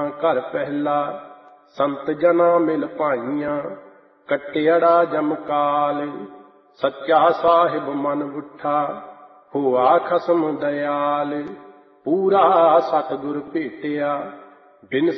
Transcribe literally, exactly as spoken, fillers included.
ਘਰ ਪਹਿਲਾ, ਸੰਤ ਜਨਾ ਮਿਲ ਭਾਈਆਂ, ਕਟਿਅੜਾ ਜਮਕਾਲ। ਸੱਚਾ ਸਾਹਿਬ ਮਨ ਬੁੱਠਾ, ਹੋਆ ਖਸਮ ਦਇਆਲ। ਪੂਰਾ ਸਤਿਗੁਰ ਭੇਟਿਆ, ਬਿਨ